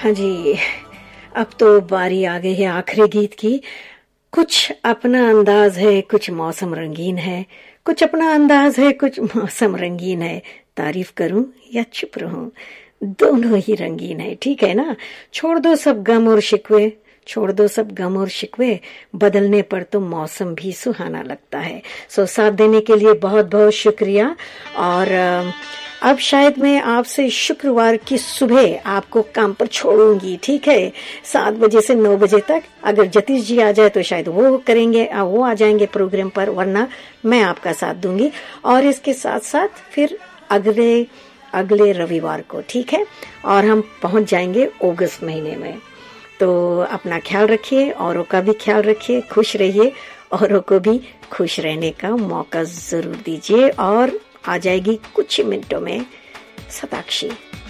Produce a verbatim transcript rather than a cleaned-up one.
हाँ जी, अब तो बारी आ गई है आखिरी गीत की। कुछ अपना अंदाज है, कुछ मौसम रंगीन है। कुछ अपना अंदाज है, कुछ मौसम रंगीन है। तारीफ करूं या चुप रहूं, दोनों ही रंगीन है। ठीक है ना? छोड़ दो सब गम और शिकवे, छोड़ दो सब गम और शिकवे, बदलने पर तो मौसम भी सुहाना लगता है। सो साथ देने के लिए बहुत बहुत शुक्रिया। और अब शायद मैं आपसे शुक्रवार की सुबह आपको काम पर छोड़ूंगी। ठीक है, सात बजे से नौ बजे तक। अगर जतीश जी आ जाए तो शायद वो करेंगे, वो आ जाएंगे प्रोग्राम पर, वरना मैं आपका साथ दूंगी। और इसके साथ साथ फिर अगले अगले रविवार को, ठीक है, और हम पहुंच जाएंगे अगस्त महीने में। तो अपना ख्याल रखिए, औरों का भी ख्याल रखिए, खुश रहिए, औरों को भी खुश रहने का मौका जरूर दीजिए। और आ जाएगी कुछ ही मिनटों में शताक्षी।